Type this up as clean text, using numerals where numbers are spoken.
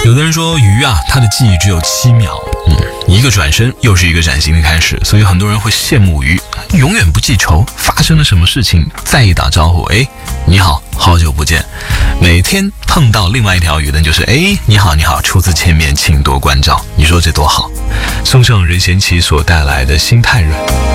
有的人说鱼啊，它的记忆只有7秒，一个转身又是一个崭新的开始，所以很多人会羡慕鱼，永远不记仇，发生了什么事情再一打招呼，你好，好久不见。每天碰到另外一条鱼呢，就是你好你好，初次见面请多关照。你说这多好。送上任贤齐所带来的心太软。